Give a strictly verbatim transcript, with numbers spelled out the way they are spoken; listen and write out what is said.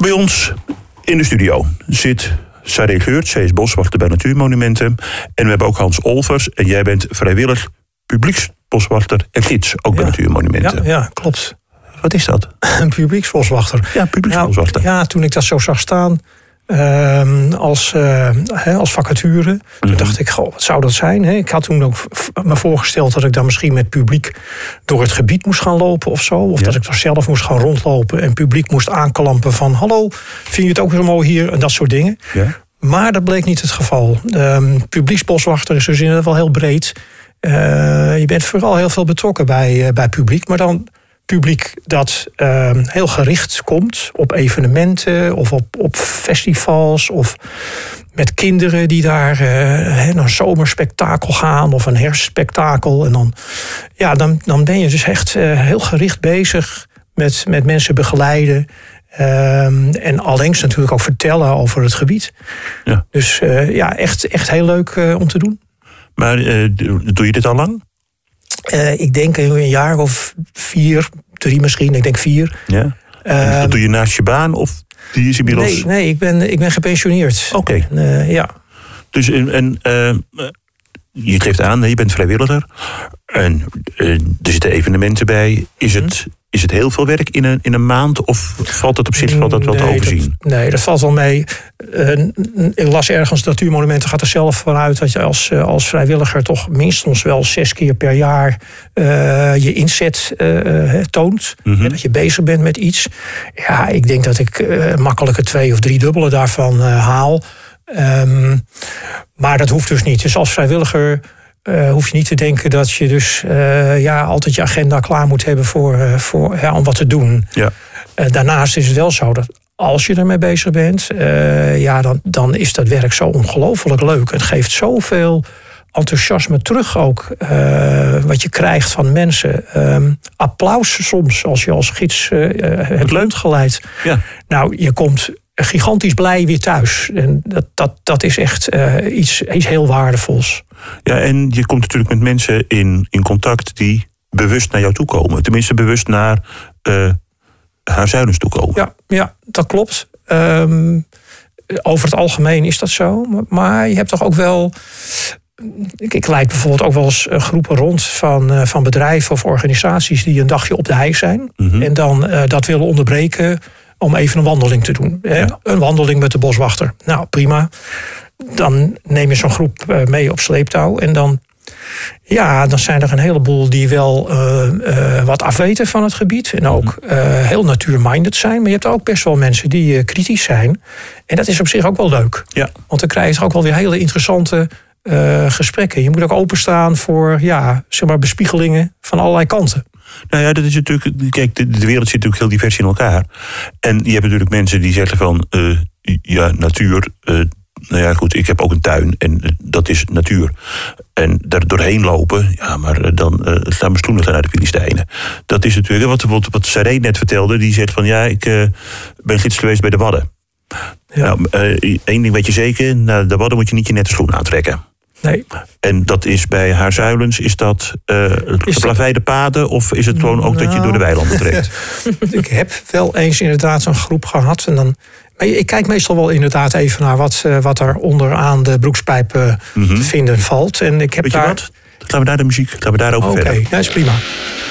Bij ons in de studio zit Saré Geurt. Zij is boswachter bij Natuurmonumenten. En we hebben ook Hans Olvers. En jij bent vrijwillig publieksboswachter en gids, ook ja. bij Natuurmonumenten. Ja, ja, klopt. Wat is dat? Een publieksboswachter. Ja, publieksboswachter. Nou, ja, toen ik dat zo zag staan uh, als, uh, he, als vacature, mm-hmm. toen dacht ik, goh, wat zou dat zijn? He? Ik had toen ook me voorgesteld dat ik dan misschien met publiek door het gebied moest gaan lopen of zo. Of ja. dat ik er zelf moest gaan rondlopen en publiek moest aanklampen van, hallo, vind je het ook zo mooi hier? En dat soort dingen. Ja. Maar dat bleek niet het geval. Um, publieksboswachter is dus inderdaad wel heel breed. Uh, je bent vooral heel veel betrokken bij, uh, bij publiek, maar dan publiek dat uh, heel gericht komt op evenementen of op, op festivals of met kinderen die daar uh, naar een zomerspektakel gaan of een herfstspektakel. En dan, ja, dan, dan ben je dus echt uh, heel gericht bezig met, met mensen begeleiden. Um, en allengs natuurlijk ook vertellen over het gebied. Ja. Dus uh, ja, echt, echt heel leuk uh, om te doen. Maar uh, doe je dit al lang? Uh, ik denk een jaar of vier, drie misschien, ik denk vier. Ja. Uh, dat doe je naast je baan of die is inmiddels? Nee, nee ik, ben, ik ben gepensioneerd. Oké. Okay. Uh, ja. Dus en, en uh, je geeft aan, je bent vrijwilliger. En uh, er zitten evenementen bij. Is het... Hm? Is het heel veel werk in een, in een maand? Of valt dat op zich valt dat wel nee, te overzien? Dat, nee, dat valt wel mee. Uh, ik las ergens, Natuurmonumenten gaat er zelf vanuit dat je als, uh, als vrijwilliger toch minstens wel zes keer per jaar uh, je inzet uh, toont. Mm-hmm. Dat je bezig bent met iets. Ja, ik denk dat ik uh, makkelijk het twee of drie dubbele daarvan uh, haal. Um, maar dat hoeft dus niet. Dus als vrijwilliger Uh, hoef je niet te denken dat je dus uh, ja, altijd je agenda klaar moet hebben voor, uh, voor, ja, om wat te doen. Ja. Uh, daarnaast is het wel zo dat als je ermee bezig bent, uh, ja, dan, dan is dat werk zo ongelooflijk leuk. Het geeft zoveel enthousiasme terug ook, uh, wat je krijgt van mensen. Um, applaus soms als je als gids uh, hebt rondgeleid. Ja. Nou, je komt gigantisch blij weer thuis. En dat, dat, dat is echt uh, iets, iets heel waardevols. Ja, en je komt natuurlijk met mensen in, in contact die bewust naar jou toe komen. Tenminste, bewust naar uh, Haarzuilens toe komen. Ja, ja, dat klopt. Um, over het algemeen is dat zo. Maar je hebt toch ook wel... Ik, ik leid bijvoorbeeld ook wel eens groepen rond van, uh, van bedrijven of organisaties die een dagje op de hei zijn. Mm-hmm. En dan uh, dat willen onderbreken om even een wandeling te doen. Ja. Hè? Een wandeling met de boswachter. Nou, prima. Dan neem je zo'n groep mee op sleeptouw. En dan, ja, dan zijn er een heleboel die wel uh, uh, wat afweten van het gebied. En ook uh, heel natuurminded zijn. Maar je hebt ook best wel mensen die uh, kritisch zijn. En dat is op zich ook wel leuk. Ja. Want dan krijg je ook wel weer hele interessante uh, gesprekken. Je moet ook openstaan voor ja, zeg maar bespiegelingen van allerlei kanten. Nou ja, dat is natuurlijk. Kijk, de, de wereld zit natuurlijk heel divers in elkaar. En je hebt natuurlijk mensen die zeggen van uh, ja, natuur. Uh, nou ja, goed, ik heb ook een tuin en uh, dat is natuur. En daar doorheen lopen, ja, maar uh, dan uh, staan mijn schoenen naar de Filistijnen. Dat is natuurlijk wat, wat, wat Saré net vertelde. Die zegt van ja, ik uh, ben gids geweest bij de Wadden. Ja. Nou, uh, één ding weet je zeker, naar de Wadden moet je niet je nette schoenen aantrekken. Nee. En dat is bij Haarzuilens, is dat uh, is plaveide paden of is het gewoon ook nou, dat je door de weilanden trekt? Ik heb wel eens inderdaad zo'n groep gehad. En dan, maar ik kijk meestal wel inderdaad even naar wat, uh, wat er onderaan de broekspijpen mm-hmm. te vinden valt. En ik heb Weet daar... je wat? Gaan we daar de muziek, gaan we daarover okay, verder. Oké, dat is prima.